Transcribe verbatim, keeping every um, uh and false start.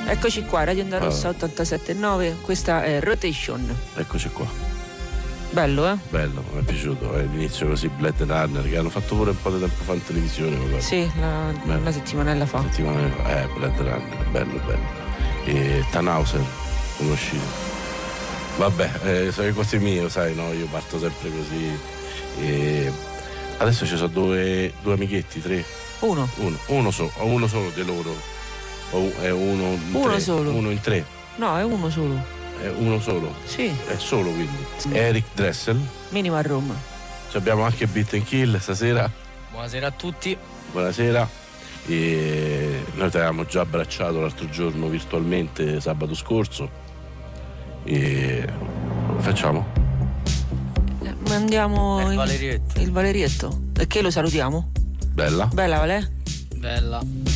Eccoci qua, Radio Onda Rossa Ah. ottantasette virgola nove, questa è Rotation. Eccoci qua. Bello, eh? Bello, mi è piaciuto. È l'inizio così, Blade Runner, che hanno fatto pure un po' di tempo fa in televisione. Guarda. Sì, la, Bello. una settimanella fa. Settimana fa. Eh, Blade Runner, bello, bello. E Tannhauser, conosci? Vabbè, eh, sono le cose mie, sai, no? Io parto sempre così. E adesso ci sono due, due amichetti, tre. Uno. Uno, uno solo, o uno solo di loro. O è uno in Uno tre. solo. Uno in tre. No, è uno solo. È uno solo. Sì. È solo quindi. Sì. Eric Dressel. Minimal Room. Ci abbiamo anche Beat and Kill stasera. Buonasera a tutti. Buonasera. E noi ti avevamo già abbracciato l'altro giorno virtualmente sabato scorso. E facciamo? Eh, Mandiamo È il in- Valerietto. il Valerietto. E che lo salutiamo? Bella. Bella, Valè? Bella.